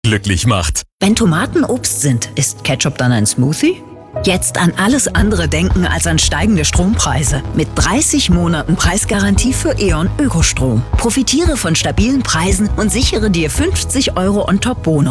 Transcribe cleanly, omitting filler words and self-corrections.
glücklich macht. Wenn Tomaten Obst sind, ist Ketchup dann ein Smoothie? Jetzt an alles andere denken als an steigende Strompreise. Mit 30 Monaten Preisgarantie für E.ON Ökostrom. Profitiere von stabilen Preisen und sichere dir 50 € on top Bonus.